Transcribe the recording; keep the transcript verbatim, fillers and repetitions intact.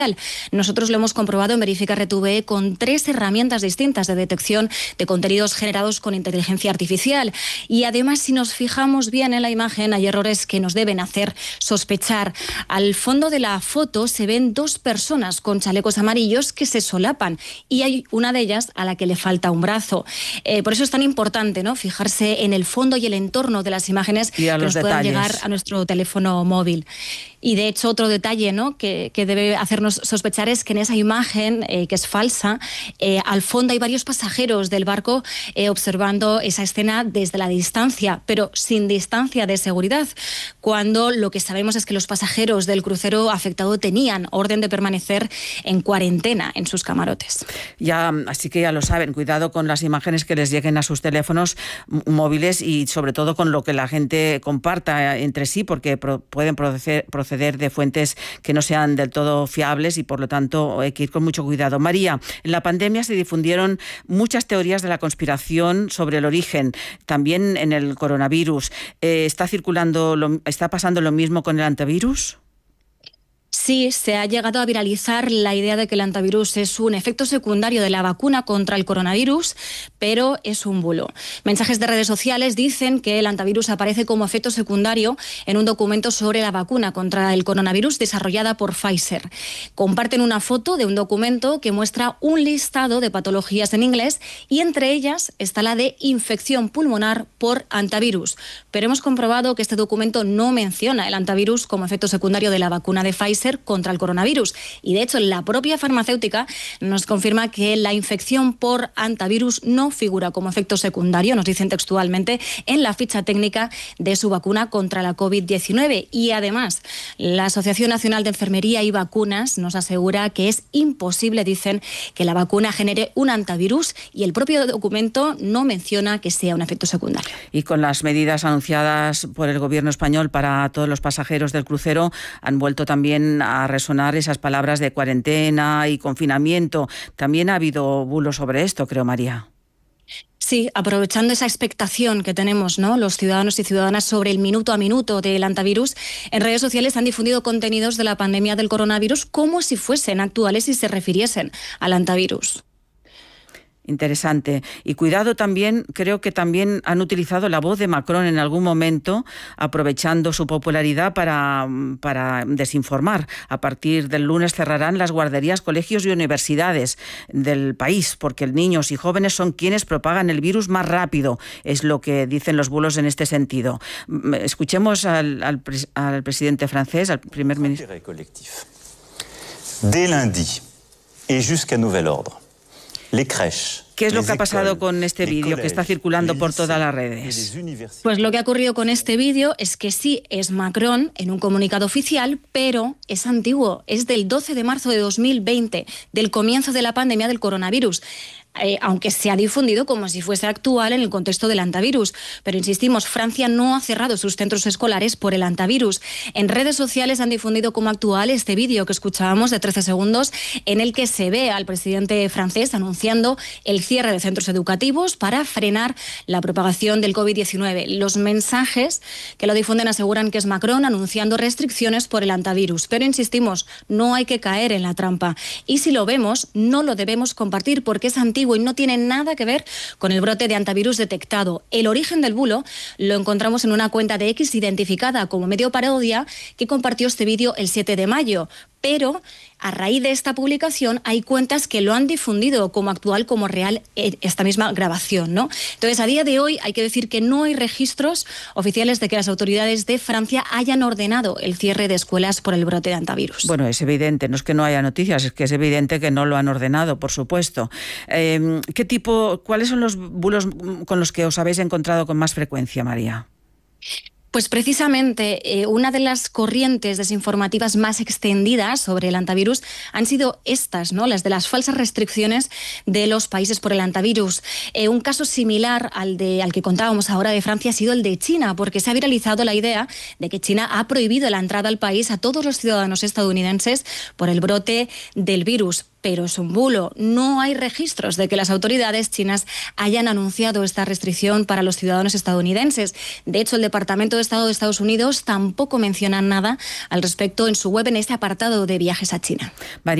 Nosotros lo hemos comprobado en Verifica R T V E con tres herramientas distintas de detección de contenidos generados con inteligencia artificial. Y además, si nos fijamos bien en la imagen, hay errores que nos deben hacer sospechar. Al fondo de la foto se ven dos personas con chalecos amarillos que se solapan y hay una de ellas a la que le falta un brazo. Eh, por eso es tan importante, ¿no?, fijarse en el fondo y el entorno de las imágenes y a que los nos puedan detalles. llegar a nuestro teléfono móvil. Y de hecho, otro detalle, ¿no?, que, que debe hacernos sospechar es que en esa imagen, eh, que es falsa, eh, al fondo hay varios pasajeros del barco eh, observando esa escena desde la distancia, pero sin distancia de seguridad, cuando lo que sabemos es que los pasajeros del crucero afectado tenían orden de permanecer en cuarentena en sus camarotes. Ya, así que ya lo saben, cuidado con las imágenes que les lleguen a sus teléfonos móviles y sobre todo con lo que la gente comparta entre sí, porque pro- pueden proceder, proceder de fuentes que no sean del todo fiables y por lo tanto hay que ir con mucho cuidado. María, en la pandemia se difundieron muchas teorías de la conspiración sobre el origen, también en el coronavirus. Eh, ¿Está circulando, lo, está pasando lo mismo con el antivirus? Sí, se ha llegado a viralizar la idea de que el antivirus es un efecto secundario de la vacuna contra el coronavirus, pero es un bulo. Mensajes de redes sociales dicen que el antivirus aparece como efecto secundario en un documento sobre la vacuna contra el coronavirus desarrollada por Pfizer. Comparten una foto de un documento que muestra un listado de patologías en inglés y entre ellas está la de infección pulmonar por antivirus. Pero hemos comprobado que este documento no menciona el antivirus como efecto secundario de la vacuna de Pfizer contra el coronavirus. Y de hecho, la propia farmacéutica nos confirma que la infección por antivirus no figura como efecto secundario, nos dicen textualmente, en la ficha técnica de su vacuna contra la COVID diecinueve. Y además, la Asociación Nacional de Enfermería y Vacunas nos asegura que es imposible, dicen, que la vacuna genere un antivirus y el propio documento no menciona que sea un efecto secundario. Y con las medidas anunciadas por el gobierno español para todos los pasajeros del crucero, han vuelto también a resonar esas palabras de cuarentena y confinamiento. También ha habido bulos sobre esto, creo, María. Sí, aprovechando esa expectación que tenemos, ¿no?, los ciudadanos y ciudadanas sobre el minuto a minuto del antivirus, en redes sociales han difundido contenidos de la pandemia del coronavirus como si fuesen actuales y se refiriesen al antivirus. Interesante. Y cuidado también, creo que también han utilizado la voz de Macron en algún momento, aprovechando su popularidad para, para desinformar. A partir del lunes cerrarán las guarderías, colegios y universidades del país, porque niños y jóvenes son quienes propagan el virus más rápido, es lo que dicen los bulos en este sentido. Escuchemos al, al, al presidente francés, al primer ministro. Dès lundi et jusqu'à nouvel ordre. ¿Qué es lo que ha pasado con este vídeo que está circulando por todas las redes? Pues lo que ha ocurrido con este vídeo es que sí, es Macron en un comunicado oficial, pero es antiguo, es del doce de marzo de dos mil veinte, del comienzo de la pandemia del coronavirus. Eh, aunque se ha difundido como si fuese actual en el contexto del antivirus. Pero insistimos, Francia no ha cerrado sus centros escolares por el antivirus. En redes sociales han difundido como actual este vídeo que escuchábamos de trece segundos, en el que se ve al presidente francés anunciando el cierre de centros educativos para frenar la propagación del COVID diecinueve. Los mensajes que lo difunden aseguran que es Macron anunciando restricciones por el antivirus. Pero insistimos, no hay que caer en la trampa. Y si lo vemos, no lo debemos compartir porque es antiguo y no tiene nada que ver con el brote de antivirus detectado. El origen del bulo lo encontramos en una cuenta de X identificada como medio parodia que compartió este vídeo el siete de mayo. Pero a raíz de esta publicación hay cuentas que lo han difundido como actual, como real, esta misma grabación, ¿no? Entonces, a día de hoy hay que decir que no hay registros oficiales de que las autoridades de Francia hayan ordenado el cierre de escuelas por el brote de antivirus. Bueno, es evidente, no es que no haya noticias, es que es evidente que no lo han ordenado, por supuesto. Eh, ¿qué tipo, cuáles son los bulos con los que os habéis encontrado con más frecuencia, María? Pues precisamente eh, una de las corrientes desinformativas más extendidas sobre el antivirus han sido estas, ¿no?, las de las falsas restricciones de los países por el antivirus. Eh, un caso similar al, de, al que contábamos ahora de Francia ha sido el de China, porque se ha viralizado la idea de que China ha prohibido la entrada al país a todos los ciudadanos estadounidenses por el brote del virus. pero es un bulo. No hay registros de que las autoridades chinas hayan anunciado esta restricción para los ciudadanos estadounidenses. De hecho, el Departamento de Estado de Estados Unidos tampoco menciona nada al respecto en su web, en este apartado de viajes a China.